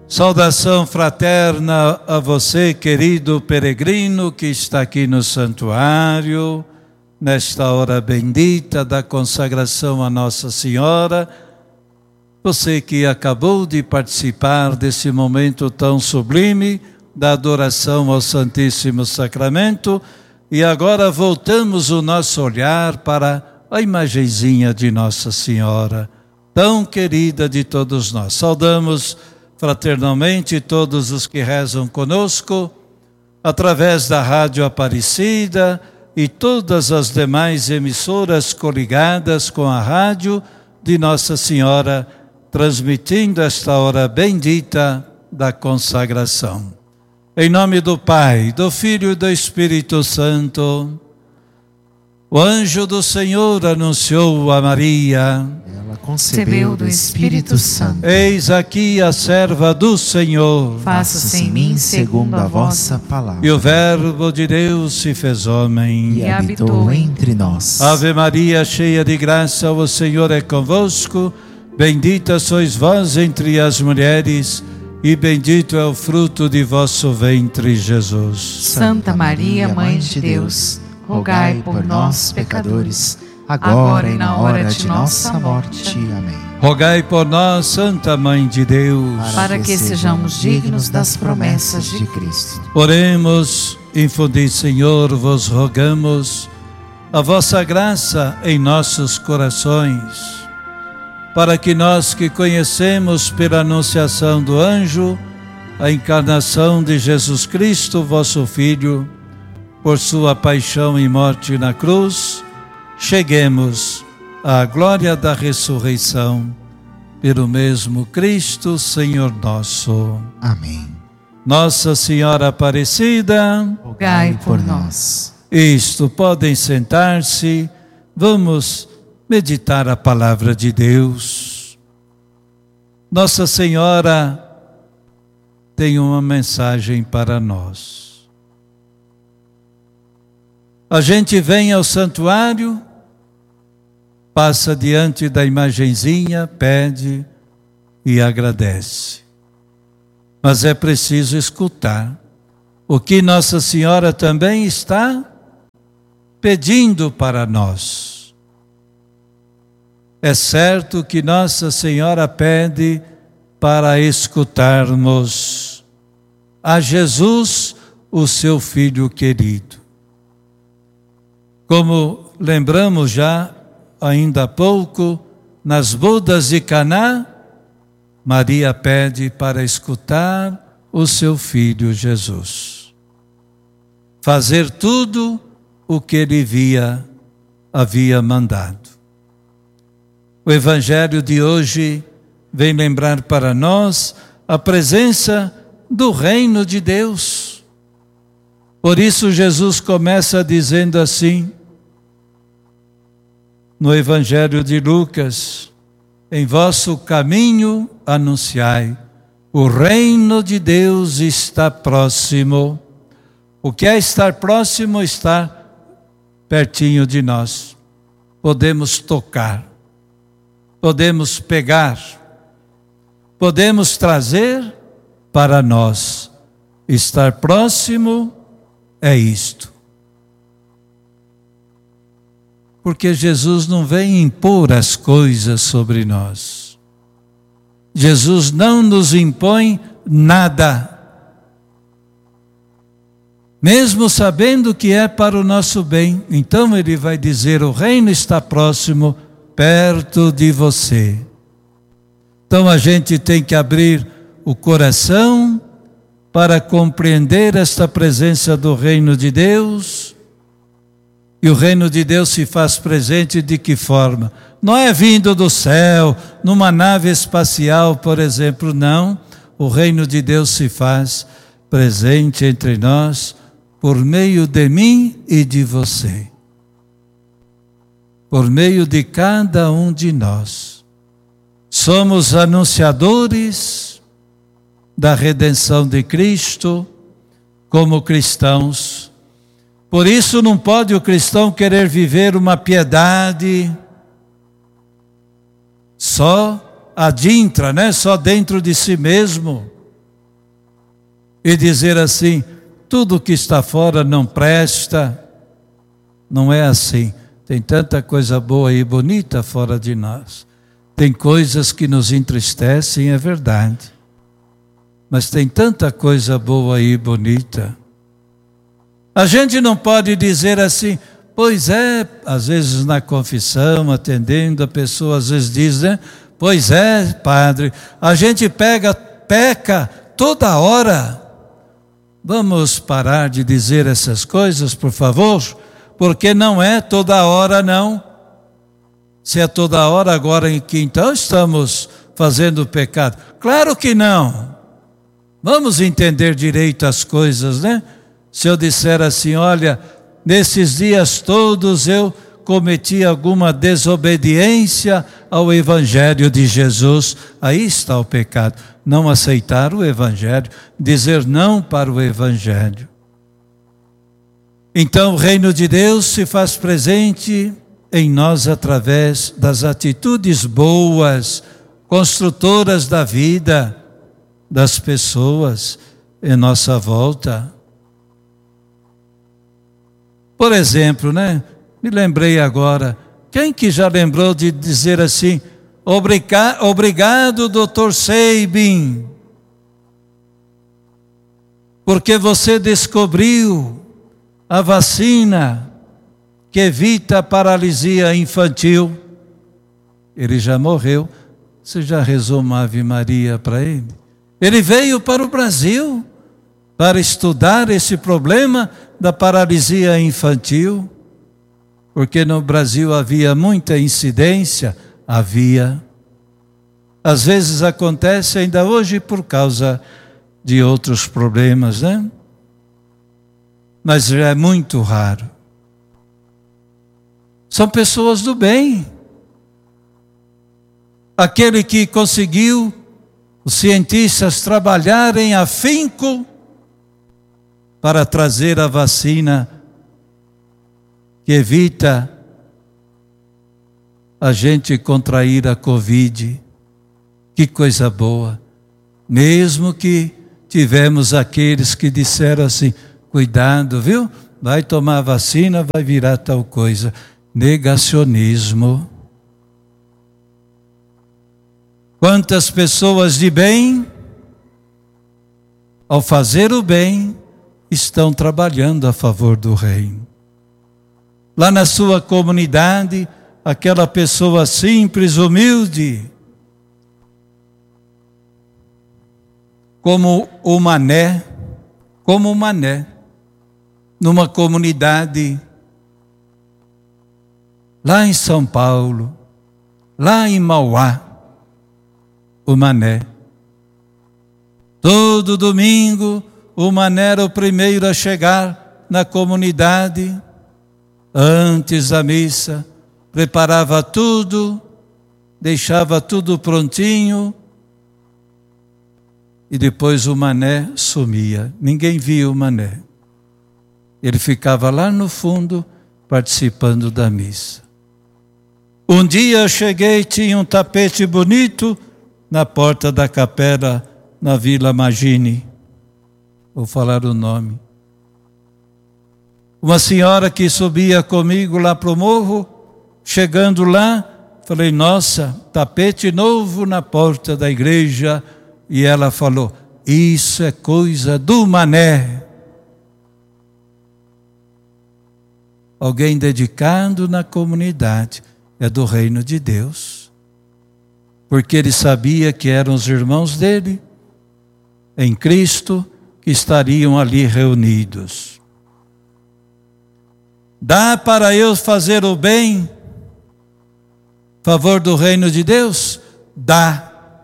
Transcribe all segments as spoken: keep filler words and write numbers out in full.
Saudação fraterna a você, querido peregrino que está aqui no santuário, nesta hora bendita da consagração a Nossa Senhora. Você que acabou de participar desse momento tão sublime da adoração ao Santíssimo Sacramento, e agora voltamos o nosso olhar para a imagenzinha de Nossa Senhora, tão querida de todos nós. Saudamos fraternalmente todos os que rezam conosco, através da Rádio Aparecida e todas as demais emissoras coligadas com a rádio de Nossa Senhora, transmitindo esta hora bendita da consagração. Em nome do Pai, do Filho e do Espírito Santo, o anjo do Senhor anunciou a Maria. Ela concebeu do Espírito Santo. Eis aqui a serva do Senhor. Faça-se em mim segundo a vossa palavra. E o Verbo de Deus se fez homem. E habitou entre nós. Ave Maria, cheia de graça, o Senhor é convosco. Bendita sois vós entre as mulheres, e bendito é o fruto de vosso ventre, Jesus. Santa Maria, Mãe de Deus, rogai por nós, pecadores, agora e na hora de nossa morte. Amém. Rogai por nós, Santa Mãe de Deus, para que sejamos dignos das promessas de Cristo. Oremos, infundi, Senhor, vos rogamos a vossa graça em nossos corações, para que nós que conhecemos pela anunciação do anjo a encarnação de Jesus Cristo, vosso Filho, por sua paixão e morte na cruz, cheguemos à glória da ressurreição, pelo mesmo Cristo, Senhor nosso. Amém. Nossa Senhora Aparecida, rogai por nós. Isto, podem sentar-se, vamos meditar a palavra de Deus. Nossa Senhora tem uma mensagem para nós. A gente vem ao santuário, passa diante da imagenzinha, pede e agradece. Mas é preciso escutar o que Nossa Senhora também está pedindo para nós. É certo que Nossa Senhora pede para escutarmos a Jesus, o seu Filho querido. Como lembramos já ainda há pouco, nas bodas de Caná, Maria pede para escutar o seu Filho Jesus. Fazer tudo o que ele via, havia mandado. O Evangelho de hoje vem lembrar para nós a presença do reino de Deus. Por isso Jesus começa dizendo assim, no Evangelho de Lucas: em vosso caminho anunciai, o reino de Deus está próximo. O que é estar próximo? Estar pertinho de nós. Podemos tocar. Podemos pegar, podemos trazer para nós. Estar próximo é isto. Porque Jesus não vem impor as coisas sobre nós. Jesus não nos impõe nada. Mesmo sabendo que é para o nosso bem. Então ele vai dizer, o reino está próximo, perto de você. Então a gente tem que abrir o coração para compreender esta presença do reino de Deus. E o reino de Deus se faz presente de que forma? Não é vindo do céu, numa nave espacial, por exemplo, não. O reino de Deus se faz presente entre nós por meio de mim e de você. Por meio de cada um de nós. Somos anunciadores da redenção de Cristo como cristãos. Por isso não pode o cristão querer viver uma piedade só adintra, né? Só dentro de si mesmo. e dizer assim, tudo que está fora não presta. Não é assim. Tem tanta coisa boa e bonita fora de nós. Tem coisas que nos entristecem, é verdade. Mas tem tanta coisa boa e bonita. A gente não pode dizer assim, pois é, às vezes na confissão, atendendo, a pessoa às vezes diz, né? Pois é, padre, a gente pega, peca toda hora. Vamos parar de dizer essas coisas, por favor? Porque não é toda hora, não. Se é toda hora, agora em que então estamos fazendo pecado? Claro que não. Vamos entender direito as coisas, né? Se eu disser assim, olha, nesses dias todos eu cometi alguma desobediência ao Evangelho de Jesus, aí está o pecado. Não aceitar o Evangelho, dizer não para o Evangelho. Então o reino de Deus se faz presente em nós através das atitudes boas, construtoras da vida das pessoas em nossa volta. Por exemplo, né? Me lembrei agora, quem que já lembrou de dizer assim, Obriga, obrigado, doutor Seibin, porque você descobriu a vacina que evita a paralisia infantil. Ele já morreu. Você já rezou uma Ave Maria para ele? Ele veio para o Brasil para estudar esse problema da paralisia infantil, porque no Brasil havia muita incidência, havia. Às vezes acontece ainda hoje por causa de outros problemas, né? Mas já é muito raro. São pessoas do bem. Aquele que conseguiu os cientistas trabalharem afinco para trazer a vacina que evita a gente contrair a Covid. Que coisa boa. Mesmo que tivemos aqueles que disseram assim, cuidado, viu? Vai tomar vacina, vai virar tal coisa. Negacionismo. Quantas pessoas de bem, ao fazer o bem, estão trabalhando a favor do reino. Lá na sua comunidade, aquela pessoa simples, humilde, como o Mané, como o Mané, numa comunidade, lá em São Paulo, lá em Mauá, o Mané. Todo domingo, o Mané era o primeiro a chegar na comunidade, antes da missa, preparava tudo, deixava tudo prontinho, e depois o Mané sumia. Ninguém via o Mané. Ele ficava lá no fundo, participando da missa. Um dia eu cheguei, tinha um tapete bonito na porta da capela, na Vila Magini. Vou falar o nome. Uma senhora que subia comigo lá para o morro, chegando lá, falei, nossa, tapete novo na porta da igreja. E ela falou, isso é coisa do Mané. Alguém dedicado na comunidade, é do reino de Deus. Porque ele sabia que eram os irmãos dele, em Cristo, que estariam ali reunidos. Dá para eu fazer o bem, favor do reino de Deus? Dá.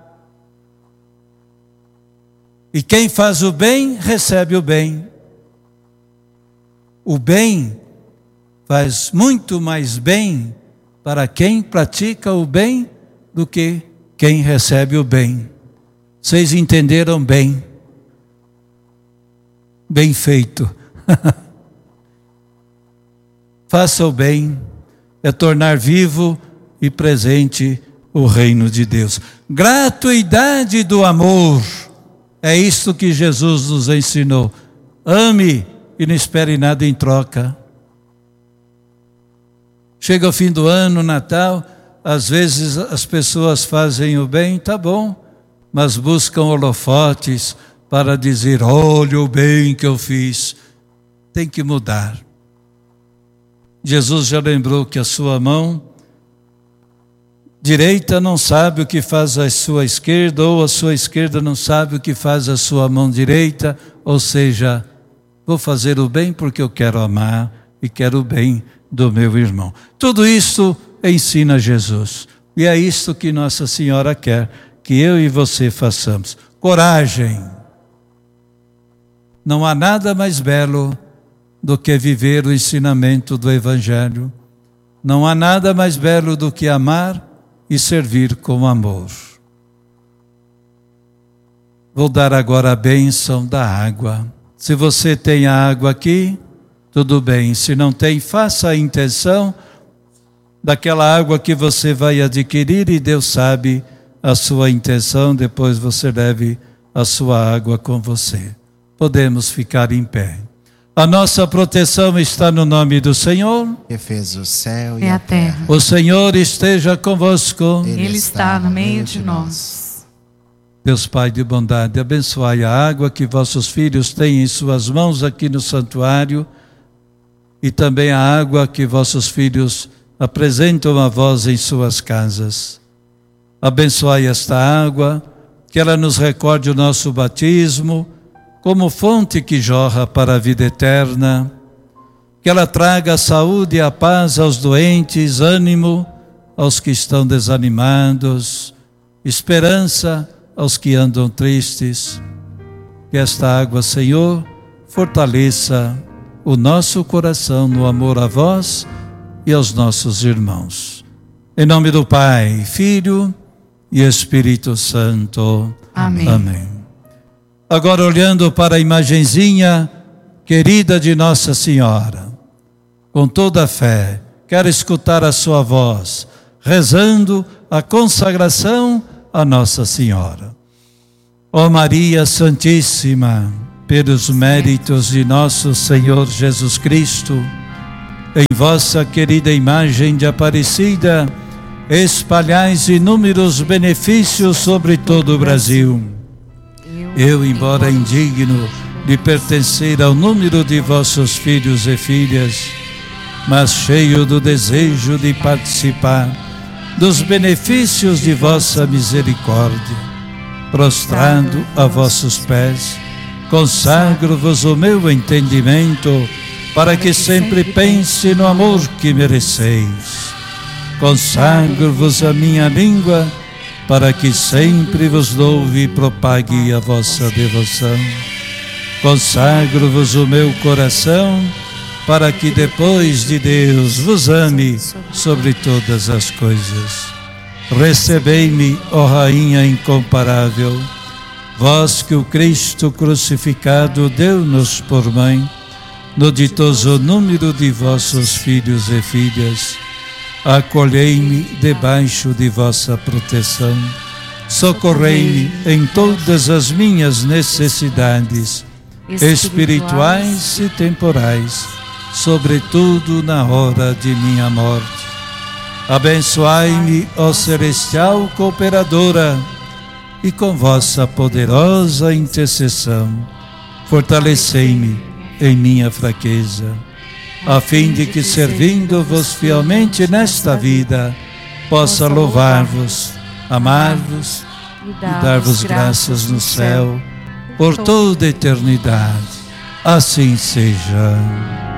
E quem faz o bem, recebe o bem. O bem faz muito mais bem para quem pratica o bem do que quem recebe o bem. Vocês entenderam bem? Bem feito. Faça o bem, é tornar vivo e presente o reino de Deus. Gratuidade do amor. É isto que Jesus nos ensinou. Ame e não espere nada em troca. Chega o fim do ano, Natal, às vezes as pessoas fazem o bem, tá bom, mas buscam holofotes para dizer, olha o bem que eu fiz. Tem que mudar. Jesus já lembrou que a sua mão direita não sabe o que faz a sua esquerda, ou a sua esquerda não sabe o que faz a sua mão direita, ou seja, vou fazer o bem porque eu quero amar e quero o bem do meu irmão. Tudo isso ensina Jesus. E é isto que Nossa Senhora quer que eu e você façamos. Coragem. Não há nada mais belo do que viver o ensinamento do Evangelho. Não há nada mais belo do que amar e servir com amor. Vou dar agora a bênção da água. Se você tem a água aqui, tudo bem. Se não tem, faça a intenção daquela água que você vai adquirir e Deus sabe a sua intenção. Depois você leve a sua água com você. Podemos ficar em pé. A nossa proteção está no nome do Senhor, que fez o céu e a terra. O Senhor esteja convosco. Ele está no meio de nós. Deus Pai de bondade, abençoai a água que vossos filhos têm em suas mãos aqui no santuário e também a água que vossos filhos apresentam a vós em suas casas. Abençoai esta água, que ela nos recorde o nosso batismo, como fonte que jorra para a vida eterna, que ela traga a saúde e a paz aos doentes, ânimo aos que estão desanimados, esperança aos que andam tristes. Que esta água, Senhor, fortaleça o nosso coração no amor a vós e aos nossos irmãos. Em nome do Pai, Filho e Espírito Santo. Amém. Amém. Agora, olhando para a imagenzinha querida de Nossa Senhora, com toda a fé, quero escutar a sua voz, rezando a consagração a Nossa Senhora. Ó Maria Santíssima, pelos méritos de nosso Senhor Jesus Cristo, em vossa querida imagem de Aparecida, espalhais inúmeros benefícios sobre todo o Brasil. Eu, embora indigno de pertencer ao número de vossos filhos e filhas, mas cheio do desejo de participar dos benefícios de vossa misericórdia, prostrado a vossos pés, consagro-vos o meu entendimento, para que sempre pense no amor que mereceis. Consagro-vos a minha língua, para que sempre vos louve e propague a vossa devoção. Consagro-vos o meu coração, para que depois de Deus vos ame sobre todas as coisas. Recebei-me, ó Rainha incomparável, vós que o Cristo crucificado deu-nos por mãe, no ditoso número de vossos filhos e filhas. Acolhei-me debaixo de vossa proteção, socorrei-me em todas as minhas necessidades, espirituais e temporais, sobretudo na hora de minha morte. Abençoai-me, ó celestial cooperadora, e com vossa poderosa intercessão, fortalecei-me em minha fraqueza, a fim de que, servindo-vos fielmente nesta vida, possa louvar-vos, amar-vos e dar-vos graças no céu por toda a eternidade. Assim seja.